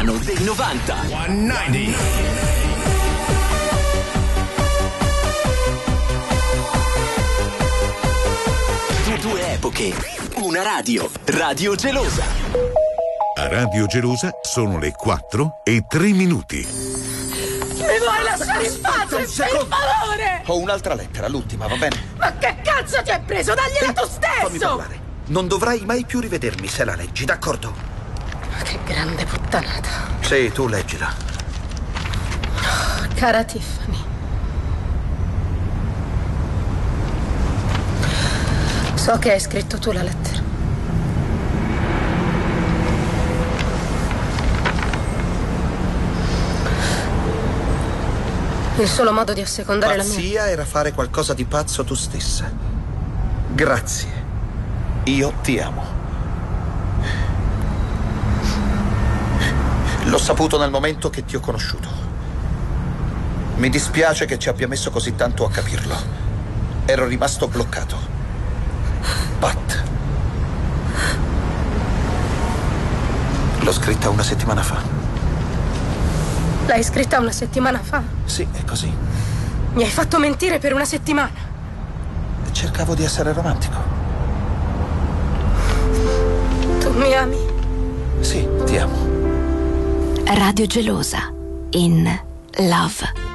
brano dei 90. 190. Due epoche, una radio, Radio Gelosa. A Radio Gelosa sono le 4:03. Mi vuoi lasciare in pace, per favore? Ho un'altra lettera, l'ultima, va bene? Ma che cazzo ti hai preso? Dagliela tu Fammi stesso! parlare. Non dovrai mai più rivedermi se la leggi, d'accordo? Ma che grande puttanata. Sì, tu leggila. Cara Tiffany, so che hai scritto tu la lettera. Il solo modo di assecondare la mia... Pazzia era fare qualcosa di pazzo tu stessa. Grazie. Io ti amo. L'ho saputo nel momento che ti ho conosciuto. Mi dispiace che ci abbia messo così tanto a capirlo. Ero rimasto bloccato. Pat. L'ho scritta una settimana fa. L'hai scritta una settimana fa? Sì, è così. Mi hai fatto mentire per una settimana. Cercavo di essere romantico. Tu mi ami? Sì, ti amo. Radio Gelosa in Love.